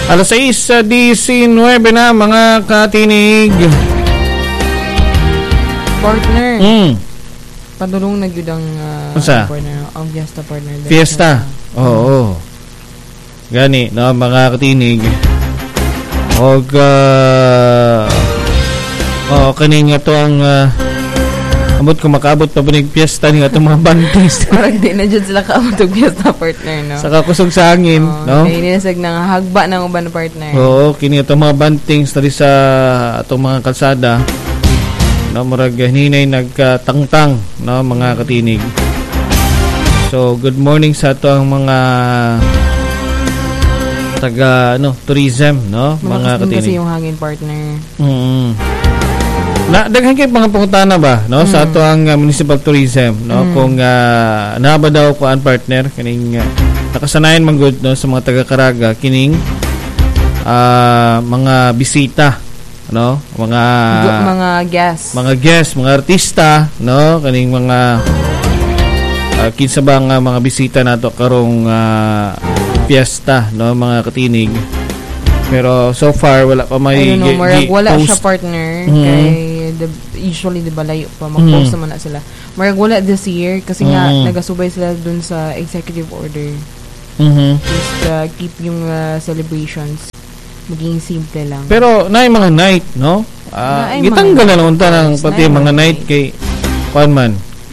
Alas 6:19 na mga katinig. Partner. Padulong na gyud ang partner, ang partner. Fiesta. Oo. Gani no mga katinig. Og kaning ato ang ambot ko makaabot pa bunig piyesta ni atong mga bantis. Parang di na jud sila kaabot og piyesta partner no. Sa kakusog sa hangin, no? Kini nasag nang hagba ng uban partner. Oo, kini atong mga bantings diri sa atong mga kalsada. No, murag hinay nagkatangtang, no, mga katinig. So, good morning sa ato ang mga taga tourism, no, mga katinig. Kasi yung hangin partner. Daghan kay mga pangutana ba no sa ato ang municipal tourism no kung naba daw ko an partner kining nakasanayan man gud no sa mga taga Caraga kining mga bisita no mga guests mga artista no kaning mga kinsa ba nga mga bisita nato karong fiesta no mga katinig. Pero so far wala pa may wala siya partner kay usually di ba layo pa mag-post naman na sila. Marag wala this year kasi nga nagasubay sila dun sa executive order. Just keep yung celebrations maging simple lang. Pero naay mga night, no? Gitanggal na unta ng pati mga night kay kuan man.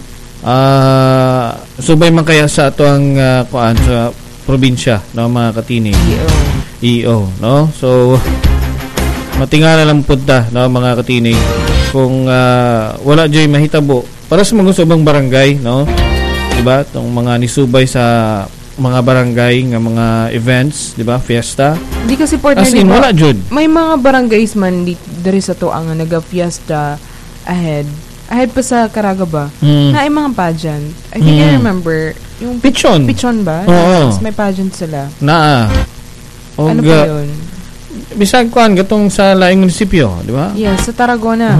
Subay man kaya sa ato ang kuan sa probinsya, no mga katinig. EO, no? So matingala lang punta, no mga katinig. Kung wala joy mahitabo para sa mga subang barangay, no? Diba? Tong mga nisubay sa mga barangay nga mga events, diba? Fiesta. Di kasi partner, as in, diba? Wala jud. May mga barangays man diri sa to ang naga-fiesta ahead pa sa Caraga ba? Na ay mga pageant. I think I remember yung Pichon ba? Oo. May pageant sila. Ano pa yun? Bisag kuan gatong sa laing munisipyo, di ba? Yes, sa Tarragona.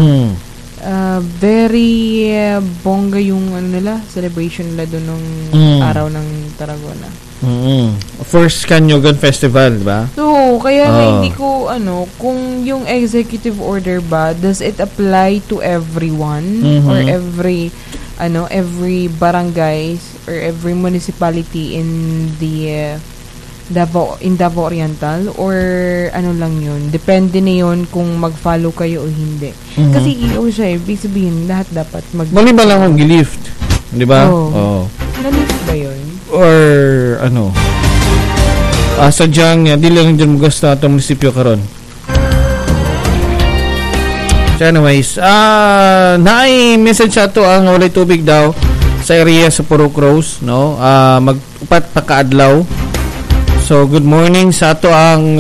Very bongga yung celebration nila doon nung araw ng Tarragona. First Canyogan Festival, di ba? So, kaya hindi ko kung yung executive order ba, does it apply to everyone or every barangay or every municipality in the Davao Oriental or ano lang yun, depende na yun kung mag-follow kayo o hindi. Kasi siya ibig sabihin lahat dapat mali ba lang ang gilift, di ba? Na-lift ba yun? Or sadyang dili lang dyan magasta itong munisipyo karon. So anyways, naay message ato ang walay tubig daw sa area sa Purok Rose, no? Mag-upat pa kaadlaw. So, good morning sa ato ang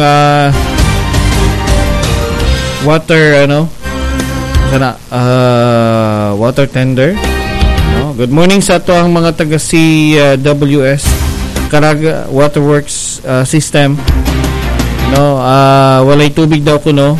water tender. No? Good morning sa ato ang mga taga CWS Caraga Waterworks System. No, walay tubig daw kuno.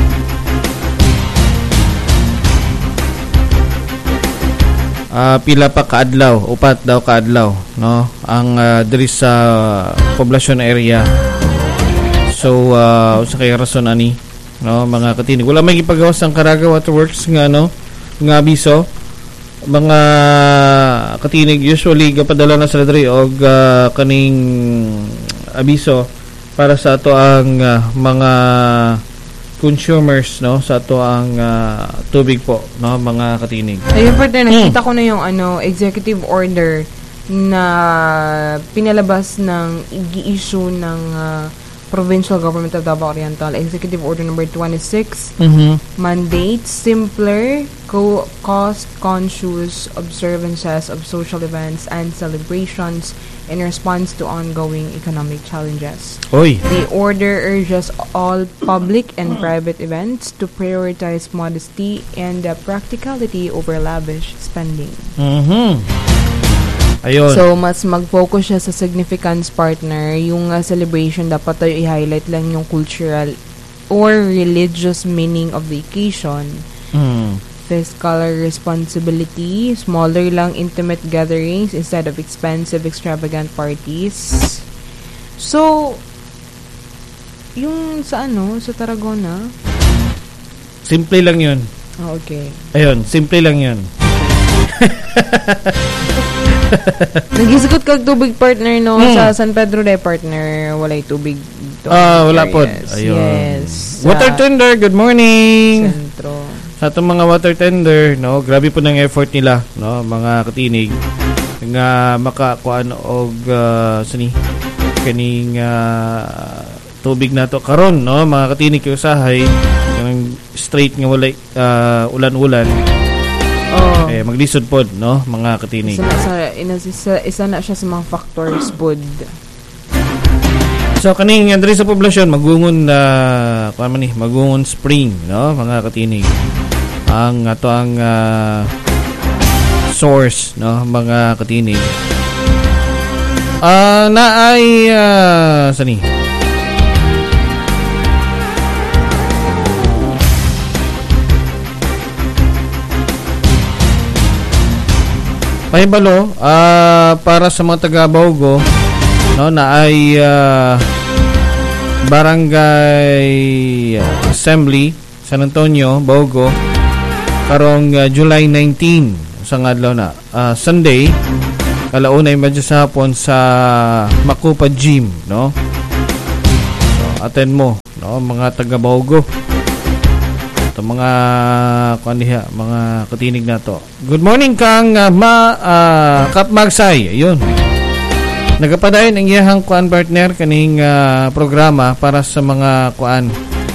Pila pa kaadlaw, upat daw kaadlaw, no? Ang diri sa poblasyon area. So usa kay rason ani, no, mga katinig. Wala may gipagawas ang Caraga Waterworks nga nga abiso. Mga katinig usually gapadala na sila diri og kaning abiso para sa ato ang mga consumers, no, sa ato ang tubig po, no, mga katinig. Ayun partner, nakita ko na yung executive order na pinalabas ng i-issue ng Provincial Government of Davao Oriental, Executive Order number 26, mandates simpler, cost-conscious observances of social events and celebrations in response to ongoing economic challenges. The order urges all public and private events to prioritize modesty and practicality over lavish spending. Ayun. So, mas mag-focus siya sa significance partner. Yung celebration, dapat tayo i-highlight lang yung cultural or religious meaning of the occasion. Fiscal responsibility, smaller lang intimate gatherings instead of expensive, extravagant parties. So, yung sa sa Tarragona. Simple lang 'yun. Okay. Ayun, simple lang 'yun. Nagisgot kag tubig partner no sa San Pedro de partner walay tubig to. Wala pod. Ayun. Yes. Water tender, good morning. Sentro. Sa atong mga water tender, no, grabe po ng effort nila, no, mga katinig nga makakuan og sani kaning tubig nato karon, no, mga katinig kay usahay kanang straight nga walay ulan-ulan. Maglisod pod, no, mga katinig. Isa na siya sa mga factors pod. So kaning andri sa poblasyon magungon magungon spring, no, mga katinig. Ang ato ang source, no, mga katinig. Naay sani Pahibalo, para sa mga taga-Baugo, no, naay Barangay Assembly San Antonio, Baugo karong July 19 sa adlaw na Sunday kalaunay medyo sa hapon sa Makupa Gym, no. So, attend mo, no, mga taga Baugo. Ito mga kuandiha, mga katinig nato. Good morning kang Kap Magsay. Ayun. Nagapadayon ang iyahang kuan partner kaning programa para sa mga kuan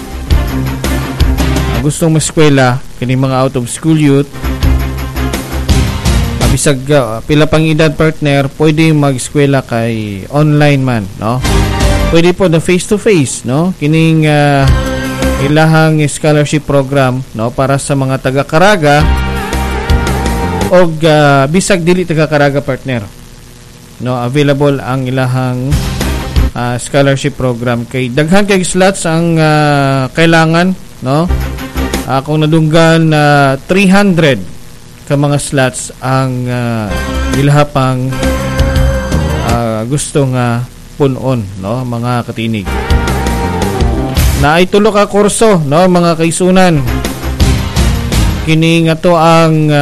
gustong maskwela kini mga out of school youth. Bisag pila pang edad partner, pwede mag-eskwela kay online man, no. Pwede po na face to face, no, kining ilahang scholarship program, no, para sa mga taga Caraga og bisag dili taga Caraga partner, no. Available ang ilahang scholarship program kay daghan kay slots ang kailangan, no. Kung nadunggan 300 ka mga slots ang ilahapang gusto nga punon, no, mga katinig. Naay tulo ka kurso, no, mga kaisunan. Kini nga to ang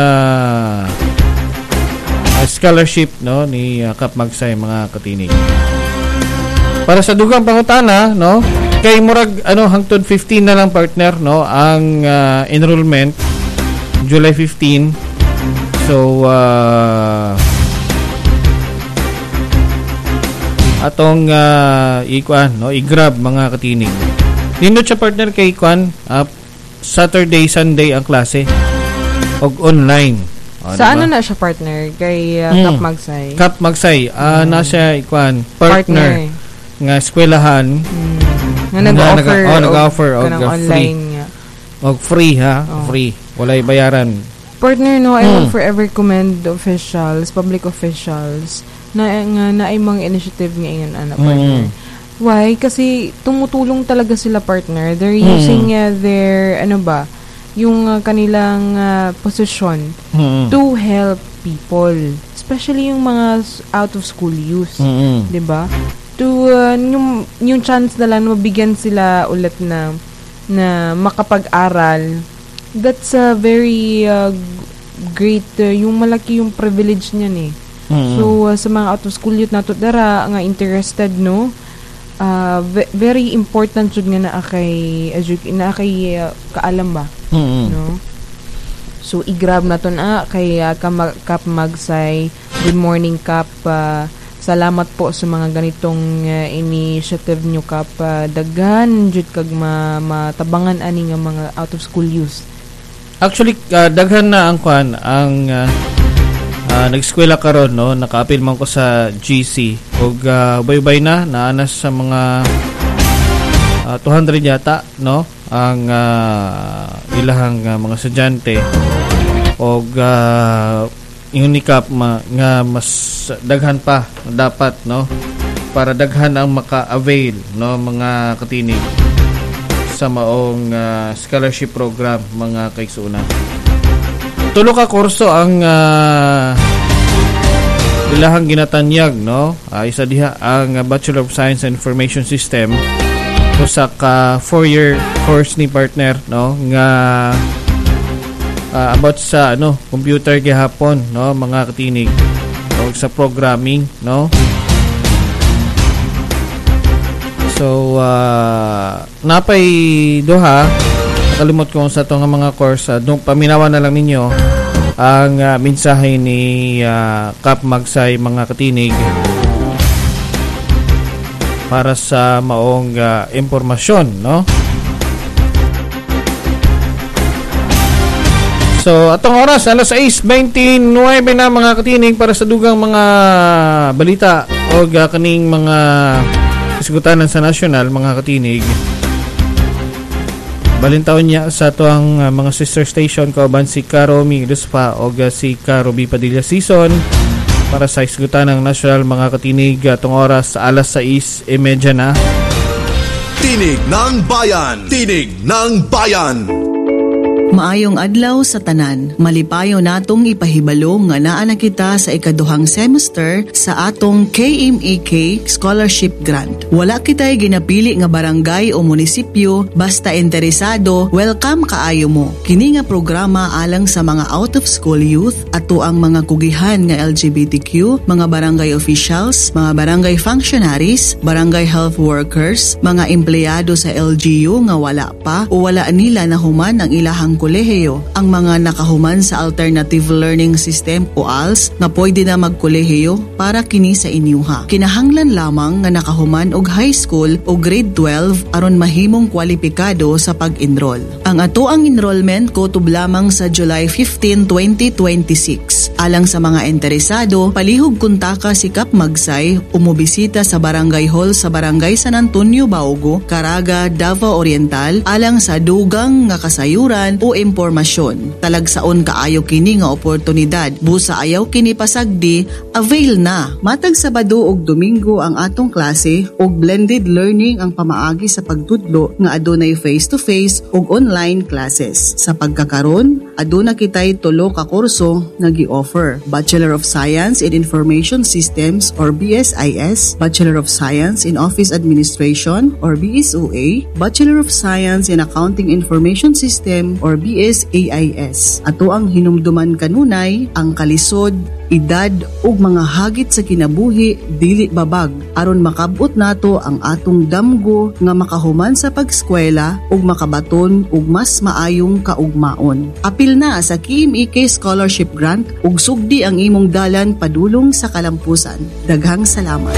scholarship, no, ni Kap Magsay, mga katinig. Para sa dugang pangutana, no, kay murag hangtod 15 na lang partner, no, ang enrollment July 15. So atong ikuan, no, i-grab mga katinig. Nindot siya partner kay ikuan Saturday, Sunday ang klase og online. Sa diba? Na siya partner kay Kap Magsay. Kap Magsay, na siya ikuan partner nga eskwelahan. Nga nag-offer og online nga. Og free ha, free. Walay bayaran. Partner, no, I will forever commend officials, public officials na ay mga initiative ngayon, partner. Why? Kasi tumutulong talaga sila, partner. They're using their yung kanilang position to help people, especially yung mga out of school youth, 'di ba? To yung chance na lang mabigyan sila ulit na makapag-aral. That's a very great, yung malaki yung privilege niyan eh. So sa mga out of school youth nato dara nga interested, no, very important jud nga na kay kaalam ba, no. So i-grab nato na kay Kap Magsay. Good morning, Kap. Salamat po sa mga ganitong initiative nyo, Kap. Daghan jud kag matabangan ani nga mga out of school youth. Actually, daghan na ang kuan ang nag-eskwela karon, no. Naka-appeal man ko sa GC og bay-bay na naanas sa mga 200 yata, no, ang ilahang mga estudyante og yung nikap nga mas daghan pa dapat, no, para daghan ang maka-avail, no, mga katinig sa maong scholarship program, mga kaigsunan. Tulo ka kurso ang ilahang ginatanyag, no. Isa diha ang Bachelor of Science and Information System usa ka 4-year course ni partner, no, nga about sa computer gihapon, no, mga katinig, o sa programming, no. So napay duha, nakalimot ko sa itong mga course, paminawan na lang ninyo ang mensahe ni Kap Magsay, mga katinig, para sa maong impormasyon, no? So, atong oras, alas 6:29 na, mga katinig, para sa dugang mga balita o kaning mga isgutanan sa nasyonal, mga katinig. Balintaon niya sa ito ang mga sister station, kauban si Caro Migduspa o si Caro B. Padilla Season, para sa isgutan ng national, mga katinig, atong oras sa alas 6:30 na. Tinig ng Bayan! Tinig ng Bayan! Maayong adlaw sa tanan. Malipayo natong ipahibalo nga naa na kita sa ikaduhang semester sa atong KMEK Scholarship Grant. Wala kitay ginapili nga barangay o munisipyo, basta interesado, welcome kaayo mo. Kini nga programa alang sa mga out-of-school youth ato ang mga kugihan nga LGBTQ, mga barangay officials, mga barangay functionaries, barangay health workers, mga empleyado sa LGU nga wala pa o wala nila nahuman ang ilahang kolehiyo, ang mga nakahuman sa Alternative Learning System o ALS na pwede na magkolehiyo para kini sa inyuha. Kinahanglan lamang nga nakahuman og high school o grade 12 aron mahimong kwalipikado sa pag-enroll. Ang ato ang enrollment kutub lamang sa July 15, 2026. Alang sa mga interesado, palihog kuntaka si Kap Magsay o mobisita sa Barangay Hall sa Barangay San Antonio, Baugo, Caraga, Davao Oriental alang sa dugang nga kasayuran o impormasyon. Talagsaon kaayo kini nga oportunidad. Busa ayaw kini pasagdi, avail na. Matag Sabado ug Domingo ang atong klase ug blended learning ang pamaagi sa pagtudlo nga adunay face-to-face ug online classes. Sa pagkakaron, aduna kitay 3 ka kurso nga gi-offer. Bachelor of Science in Information Systems or BSIS, Bachelor of Science in Office Administration or BSOA, Bachelor of Science in Accounting Information System or BSAIS. Ato ang hinumduman kanunay, ang kalisod, edad ug mga hagit sa kinabuhi dili babag aron makabot nato ang atong damgo nga makahuman sa pagskwela ug makabaton ug mas maayong kaugmaon. Apil na sa KMEK Scholarship Grant ug sugdi ang imong dalan padulong sa kalampusan. Daghang salamat.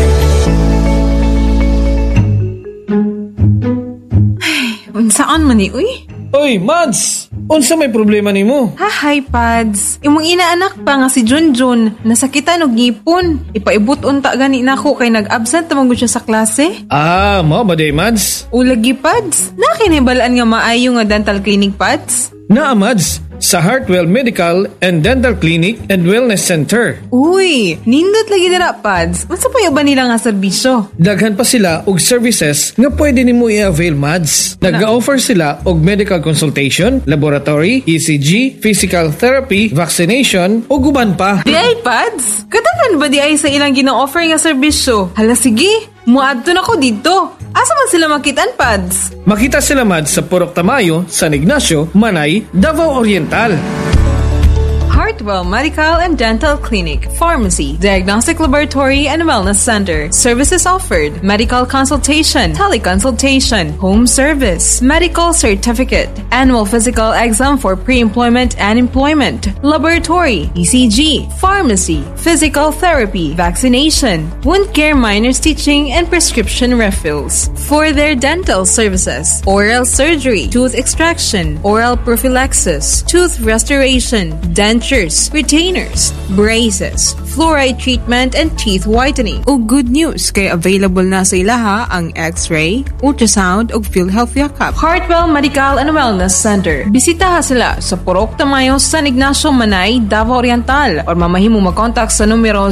Unsaan man ni uy? Oy, Mads! Unsa may problema nimo? Hi, Pads. Imong inaanak pa nga si Junjun, nasakitan og ngipon. Ipaibot unta gani nako kay nag-absent tamang siya sa klase. Mao ba day, Mads? Ulagi, Pads. Nakinibalaan nga maayo nga dental clinic, Pads? Naa, Mads. Sa Heartwell Medical and Dental Clinic and Wellness Center. Uy, nindot lagi dira, Pads. Unsa pa ba nila nga serbisyo? Daghan pa sila og services nga pwede nimo i-avail, Mads. Nag-offer sila og medical consultation, laboratory, ECG, physical therapy, vaccination ug uban pa. Di ay, Pads? Katagan ba di ay sa ilang gina-offer nga serbisyo? Hala, sige. Muadto na ko dito. Asa man sila makitaan, Pads? Makita sila, Mads, sa Purok Tamayo, San Ignacio, Manay, Davao Oriental. Heartwell Medical and Dental Clinic, Pharmacy, Diagnostic Laboratory and Wellness Center. Services offered: medical consultation, teleconsultation, home service, medical certificate, annual physical exam for pre-employment and employment, laboratory, ECG, pharmacy, physical therapy, vaccination, wound care, minor stitching, and prescription refills. For their dental services: oral surgery, tooth extraction, oral prophylaxis, tooth restoration, dentures, retainers, braces, fluoride treatment, and teeth whitening. O good news, kay available na sa ilaha ang X-ray, ultrasound, ug PhilHealth Yakap. Heartwell Medical and Wellness Center. Bisitaha sila sa Purok Tamayo, San Ignacio, Manay, Davao Oriental, or mamahimo mag-contact sa numero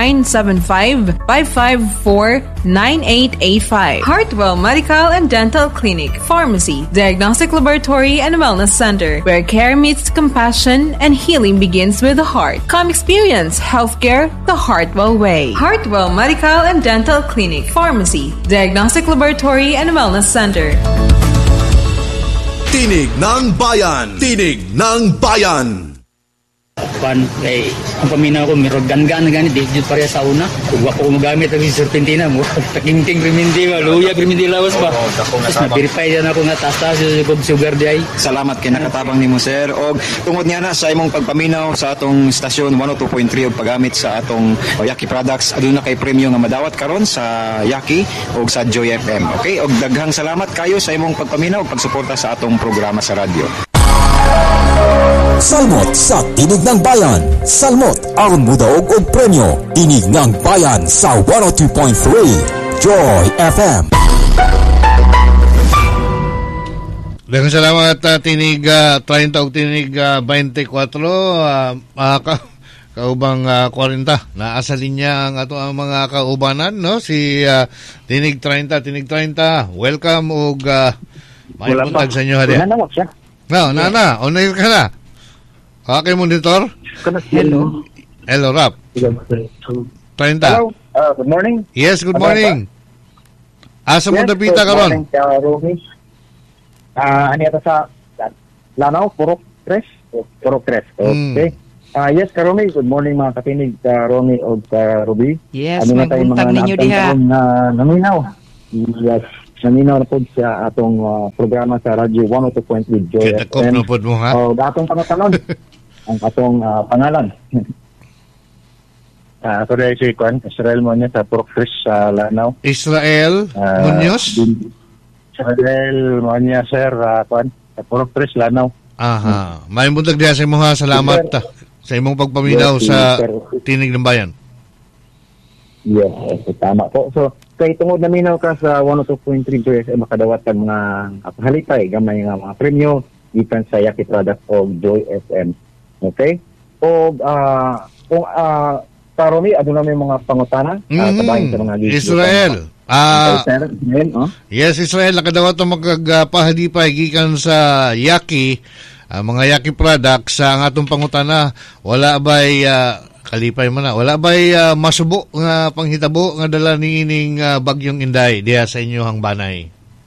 0975-554-9885. Heartwell Medical and Dental Clinic, Pharmacy, Diagnostic Laboratory and Wellness Center, where care meets compassion and healing begins. begins with the heart. Come experience healthcare the Heartwell way. Heartwell Medical and Dental Clinic, Pharmacy, Diagnostic Laboratory and Wellness Center. Tinig ng Bayan. Tinig ng Bayan. Kay ang paminaw ko mirog gangan ganit di pareha sa una ug wa ko magamit ang serpentina mo takingking remindi luya remindi lawas ba verify na ako nga taas yung sugar di ay. Salamat kay nakatabang nimo sir og tungod niya na sa imong pagpaminaw sa atong stasyon 102.3 og paggamit sa atong Yaki products aduna kay premyo nga madawat karon sa Yaki og sa Joy FM. Okay, og daghang salamat kayo sa imong pagpaminaw ug pagsuporta sa atong programa sa radyo. Salmot sa Tinig ng Bayan. Salmot ang mudaog og premyo. Tinig ng Bayan sa 102.3 Joy FM. Daghang salamat Tinig 30 ug Tinig 24 kaubang 40 naa sa linya ang ato ang mga kaubanan no si Tinig 30 welcome og may buntag sa inyo hadi. No, nana, on air ka na. Okay, monitor? Hello, Rap. 30. Hello, good morning. Yes, good morning. Asa mo napita ka ron? Good morning, Romy. Ano yata sa Lanao, Purok 3. Okay. Yes, Romy, good morning mga katinig, Romy o Ruby. Yes, magbuntag ninyo diha. Naminaw. Yes. Naminaw na po sa atong programa sa Radyo 102.3 Joy FM. Kita na po mo ha? O, datong pangatalon. Ang atong pangalan. Sorry, si Kwan, Israel Muñoz sa Purok 3 sa Lanao. Israel Muñoz? Israel Muñoz, sir, Kwan, sa Purok 3, Lanao. Aha. May buntag diha sa imong salamat sa imong pagpaminaw sa Tinig ng Bayan. Yes, tama po. So, kay tungod na minaw ka sa 102.3 Joy FM, makadawat ang mga halipay, gamay nga mga premyo, gikan sa Yaki product o Joy FM. Okay? O, kung, Romy, aduna may mga pangutana kabahin sa mga Israel. Yes, Israel, nakadawat ang magpahalipay gikan sa Yaki, mga Yaki products sa ang atong pangutana. Wala ba'y kalipay mo na. Wala ba'y masubo nga panghitabo nga dala ni ining bagyong Inday diya sa inyohang banay?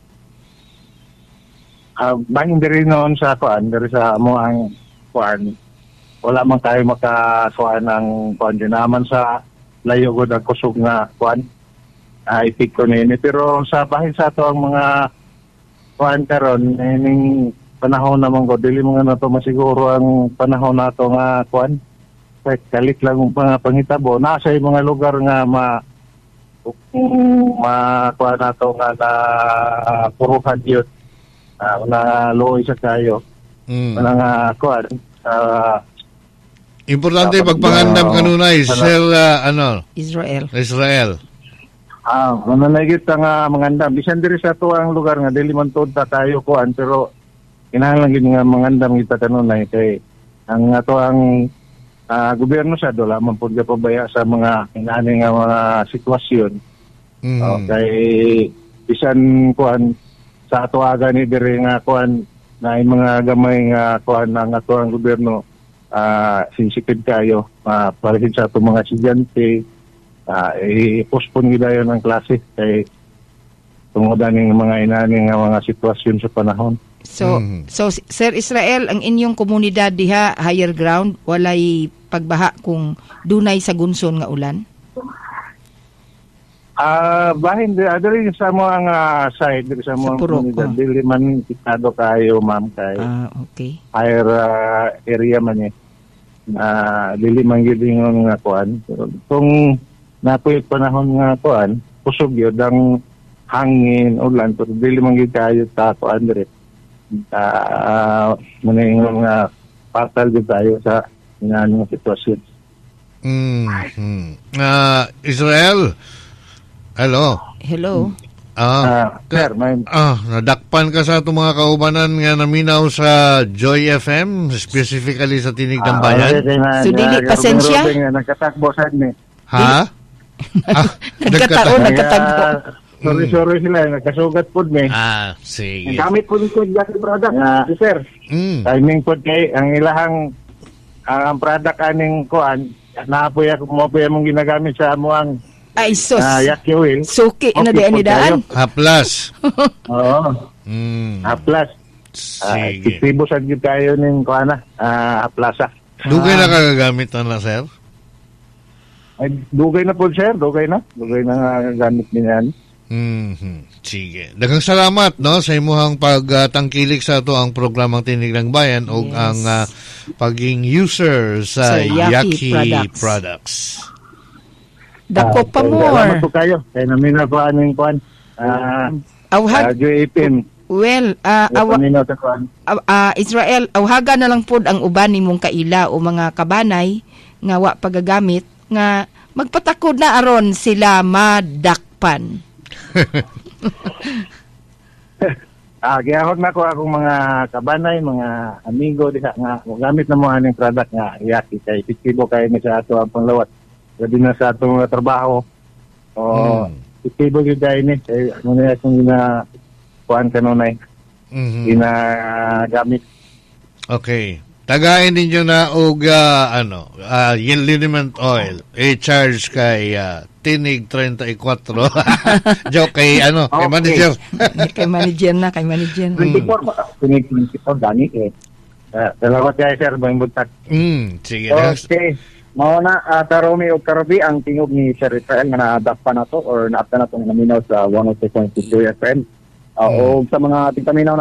Bangin diri noon sa kuan, diri sa mo ang kuan. Wala man tayo makasuan ng kuan din naman sa layo gud ang kusog nga kuan. Ipik ko nini pero sa bahin sa ato ang mga kuan karon ining panahon namang ko dili mo nga nato masiguro ang panahon nato nga kuan. Kalit lang ang pangitabo. Nasa yung mga lugar nga makuha na ito nga na puruhan yun. Na luoy sa kayo. Nga kuha. Importante pagpangandam kanunay, Sir, Israel. Mananagit ang mangandam. Bisan diri sa ito ang lugar nga, dili man tuod ta tayo kuhan, pero kinahanglan nga mangandam kita kanunay. Kay ang ito ang gobyerno sa dola man pud pabaya sa mga inani nga mga sitwasyon. Kay bisan kuan sa ato aga ni diri nga kuan na mga gamay nga kuan ang ato ang gobyerno sensitive kayo palihid sa ato mga estudyante i-postpone gidayon ang klase kay tungod aning mga inani nga mga sitwasyon sa panahon. So Sir Israel, ang inyong komunidad diha higher ground walay pagbaha kung dunay sa gunson nga ulan? Bahin diri sa mga side diri sa mga komunidad dili man kitado kayo ma'am kay okay. Higher area man dili man gyud nga kuan kung napuy panahon nga kuan kusog gyud ang hangin ulan pero dili man gyud kayo ta kuan diri maningon nga patal gyud tayo sa inanong sitwasyon. Israel, hello. Sir, nadakpan ka sa itong mga kaubanan nga naminaw sa Joy FM, specifically sa Tinig ng Bayan. So, dili pasensya? Nagkatakbo sa ni. Ha? Nagkatagbo. Sorry sila, nagkasugat po ni. Sige. Gamit po nito yung product, sir. Timing po kay ang ilahang ang product aning kuan naapoy mong ginagamit sa amuang ay sus. Yaki oil. Suki na di anidaan. Haplas. Oo. Haplas. Sige. Itribo sa gid kayo ning kuan haplasa. Dugay na kagagamit na sir? Ay, dugay na po sir, dugay na gamit niyan. Sige. Daghang salamat no sa imong pagtangkilik sa ato ang programang Tinig ng Bayan o ang paging user sa Yaki products. Dako pa more. Salamat po kayo. Kaya namin na po aning kuan. JFM. Well, Israel, awhaga na lang pod ang uban nimong kaila o mga kabanay nga wa pagagamit nga magpatakod na aron sila madakpan. Gihahod na ko akong mga kabanay, mga amigo diha nga gamit na mo aning product nga Yaki kay epektibo kay ni sa ato ang panglawat. Sabi na sa atong trabaho. Epektibo gyud kay ni kay mo na akong kuan kanunay. Ginagamit. Okay. Tagayin ninyo na og liniment oil. I-charge kay Tinig 34. Joke kay kay manager. Kay manager. 24 Tinig 24 gani salamat kay sir bang buntag. Sige. Okay. Mao na Taromi o Karobi ang tingog ni Sir Israel nga na-adapt pa na to or na-adapt na to naminaw sa 102.2 FM. O sa mga tingpaminaw